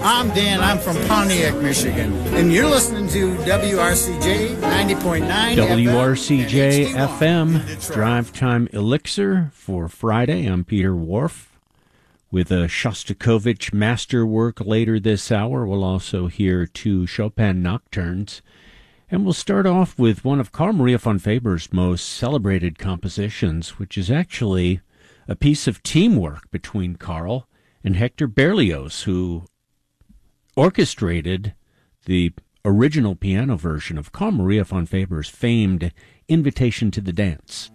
I'm Dan. I'm from Pontiac, Michigan. And you're listening to WRCJ 90.9 WRCJ FM. FM, Drive Time Elixir for Friday. I'm Peter Wharf with a Shostakovich masterwork later this hour. We'll also hear two Chopin nocturnes. And we'll start off with one of Carl Maria von Weber's most celebrated compositions, which is actually a piece of teamwork between Carl and Hector Berlioz, who orchestrated the original piano version of Carl Maria von Weber's famed Invitation to the Dance.